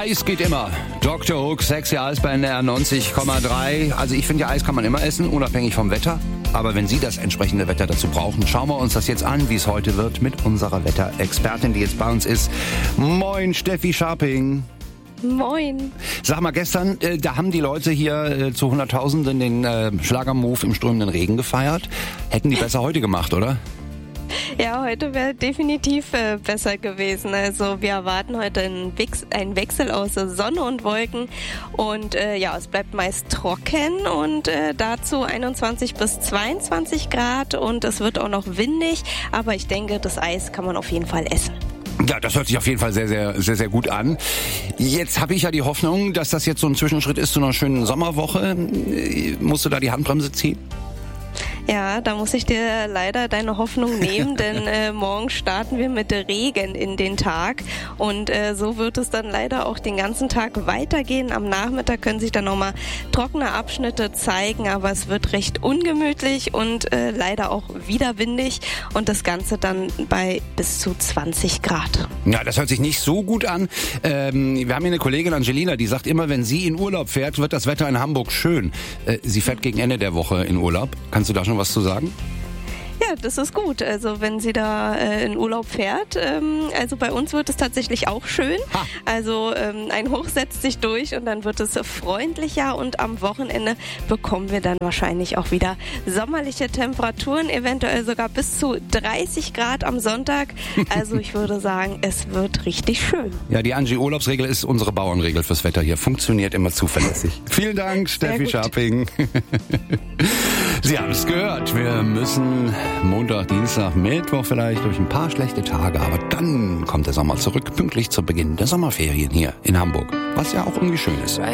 Eis geht immer. Dr. Hook, sexy Eis bei NDR 90,3. Also ich finde ja, Eis kann man immer essen, unabhängig vom Wetter. Aber wenn Sie das entsprechende Wetter dazu brauchen, schauen wir uns das jetzt an, wie es heute wird mit unserer Wetterexpertin, die jetzt bei uns ist. Moin, Steffi Scharping. Moin. Sag mal, gestern, da haben die Leute hier zu Hunderttausenden den Schlagermove im strömenden Regen gefeiert. Hätten die besser heute gemacht, oder? Ja, heute wäre definitiv besser gewesen. Also wir erwarten heute einen Wechsel aus Sonne und Wolken und es bleibt meist trocken und dazu 21 bis 22 Grad und es wird auch noch windig, aber ich denke, das Eis kann man auf jeden Fall essen. Ja, das hört sich auf jeden Fall sehr, sehr, sehr, sehr gut an. Jetzt habe ich ja die Hoffnung, dass das jetzt so ein Zwischenschritt ist zu einer schönen Sommerwoche. Musst du da die Handbremse ziehen? Ja, da muss ich dir leider deine Hoffnung nehmen, denn morgen starten wir mit Regen in den Tag und so wird es dann leider auch den ganzen Tag weitergehen. Am Nachmittag können sich dann nochmal trockene Abschnitte zeigen, aber es wird recht ungemütlich und leider auch wieder windig und das Ganze dann bei bis zu 20 Grad. Ja, das hört sich nicht so gut an. Wir haben hier eine Kollegin, Angelina, die sagt immer, wenn sie in Urlaub fährt, wird das Wetter in Hamburg schön. Sie fährt gegen Ende der Woche in Urlaub. Kannst du da schon was zu sagen? Ja, das ist gut. Also wenn sie da in Urlaub fährt, also bei uns wird es tatsächlich auch schön. Ha. Also ein Hoch setzt sich durch und dann wird es freundlicher und am Wochenende bekommen wir dann wahrscheinlich auch wieder sommerliche Temperaturen, eventuell sogar bis zu 30 Grad am Sonntag. Also ich würde sagen, es wird richtig schön. Ja, die Angie-Urlaubsregel ist unsere Bauernregel fürs Wetter hier. Funktioniert immer zuverlässig. Vielen Dank, Steffi Scharping. Sie haben es gehört. Wir müssen Montag, Dienstag, Mittwoch vielleicht durch ein paar schlechte Tage, aber dann kommt der Sommer zurück, pünktlich zu Beginn der Sommerferien hier in Hamburg, was ja auch irgendwie schön ist.